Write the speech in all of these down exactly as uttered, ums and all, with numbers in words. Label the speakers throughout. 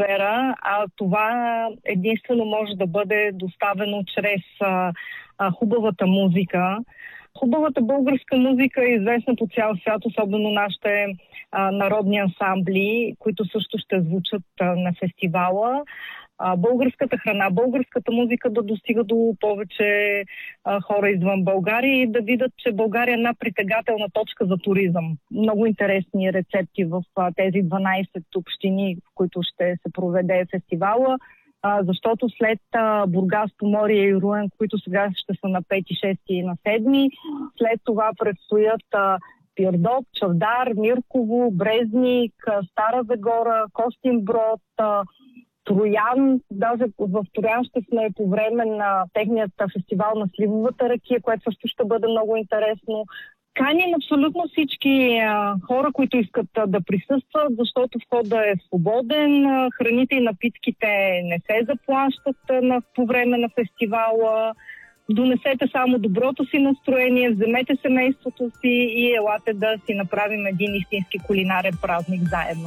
Speaker 1: атмосфера, а това единствено може да бъде доставено чрез а, а, хубавата музика. Хубавата българска музика е известна по цял свят, особено нашите а, народни ансамбли, които също ще звучат а, на фестивала. А, българската храна, българската музика да достига до повече а, хора извън България и да видят, че България е една притегателна точка за туризъм. Много интересни рецепти в а, тези дванайсет общини, в които ще се проведе фестивала. А, защото след а, Бургас, Поморие и Руен, които сега ще са на пети, шести и на седми, след това предстоят а, Пирдоп, Чавдар, Мирково, Брезник, а, Стара Загора, Костинброд, а, Троян. Даже в Троян ще сме по време на техният фестивал на сливовата ракия, което също ще бъде много интересно. Каним абсолютно всички а, хора, които искат а, да присъстват, защото входът е свободен, а, храните и напитките не се заплащат а, на, по време на фестивала. Донесете само доброто си настроение, вземете семейството си и елате да си направим един истински кулинарен празник заедно.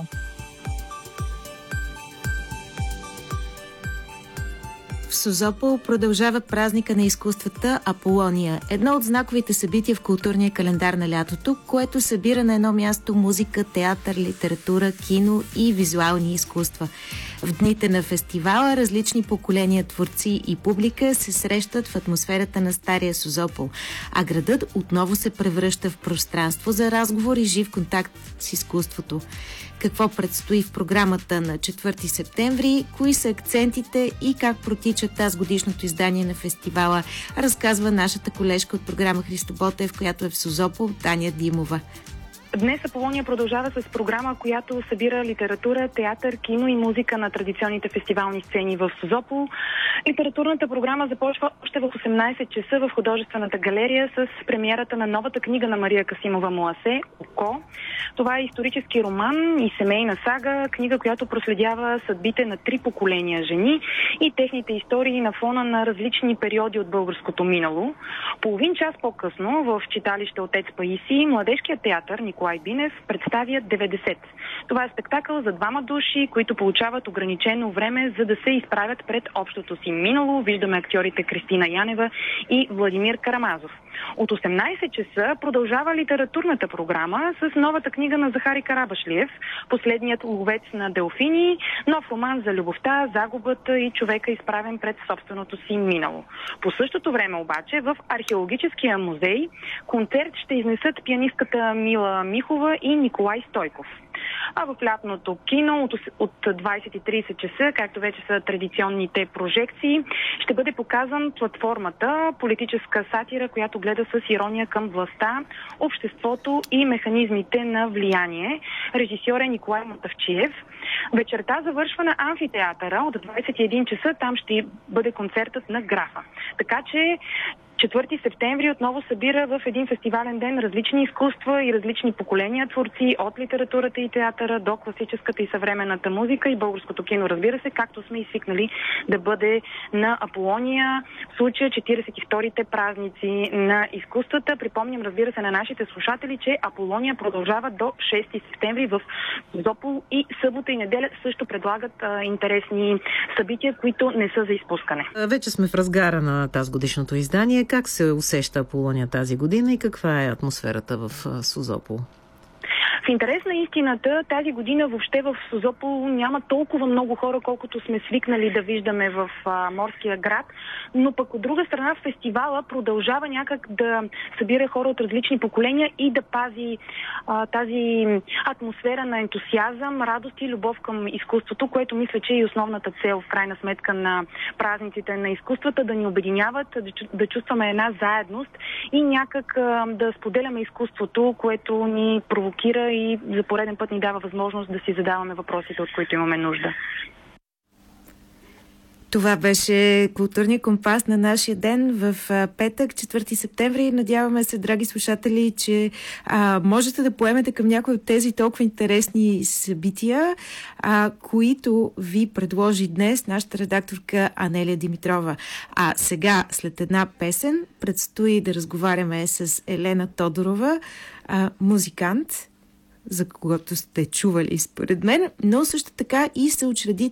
Speaker 2: В Созопол продължават празника на изкуствата Аполония, едно от знаковите събития в културния календар на лятото, което събира на едно място музика, театър, литература, кино и визуални изкуства. В дните на фестивала различни поколения творци и публика се срещат в атмосферата на стария Созопол, а градът отново се превръща в пространство за разговор и жив контакт с изкуството. Какво предстои в програмата на четвърти септември, кои са акцентите и как протича тази годишното издание на фестивала, разказва нашата колежка от програма Христо Ботев, която е в Созопол, Таня Димова.
Speaker 3: Днес Аполония продължава с програма, която събира литература, театър, кино и музика на традиционните фестивални сцени в Созопол. Литературната програма започва още в осемнайсет часа в художествената галерия с премиерата на новата книга на Мария Касимова Муасе «Око». Това е исторически роман и семейна сага, книга, която проследява съдбите на три поколения жени и техните истории на фона на различни периоди от българското минало. Половин час по-късно в читалище Отец Паисий младежкият театър Николай Бинев представя деветдесет. Това е спектакъл за двама души, които получават ограничено време, за да се изправят пред общото си минало. Виждаме актьорите Кристина Янева и Владимир Карамазов. От осемнайсет часа продължава литературната програма с новата книга на Захари Карабашлиев, Последният ловец на делфини, нов роман за любовта, загубата и човека, изправен пред собственото си минало. По същото време обаче в археологическия музей концерт ще изнесат пианистката Мила Михова и Николай Стойков. А в лятното кино от двайсет и трийсет часа, както вече са традиционните прожекции, ще бъде показан платформата политическа сатира, която гледа с ирония към властта, обществото и механизмите на влияние. Режисьор е Николай Мотавчиев. Вечерта завършва на амфитеатъра от двайсет и един часа. Там ще бъде концертът на Графа. Така че четвърти септември отново събира в един фестивален ден различни изкуства и различни поколения творци, от литературата и театъра до класическата и съвременната музика и българското кино, разбира се, както сме и свикнали да бъде на Аполония, в случая четирийсет и вторите празници на изкуствата. Припомням, разбира се, на нашите слушатели, че Аполония продължава до шести септември в Созопол и събота и неделя също предлагат а, интересни събития, които не са за изпускане.
Speaker 2: Вече сме в разгара на тази годишното издание. Как се усеща Аполония тази година и каква е атмосферата в Созопол?
Speaker 3: В интерес на истината, тази година въобще в Созопол няма толкова много хора, колкото сме свикнали да виждаме в а, морския град, но пък от друга страна фестивала продължава някак да събира хора от различни поколения и да пази а, тази атмосфера на ентусиазъм, радост и любов към изкуството, което мисля, че е и основната цел в крайна сметка на празниците на изкуствата, да ни обединяват, да, да чувстваме една заедност и някак а, да споделяме изкуството, което ни провокира и за пореден път ни дава възможност да си задаваме въпросите, от които имаме нужда.
Speaker 2: Това беше културния компас на нашия ден в петък, четвърти септември. Надяваме се, драги слушатели, че а, можете да поемете към някои от тези толкова интересни събития, а, които ви предложи днес нашата редакторка Анелия Димитрова. А сега, след една песен, предстои да разговаряме с Елена Тодорова, а, музикант, за когото сте чували според мен, но също така и съучредител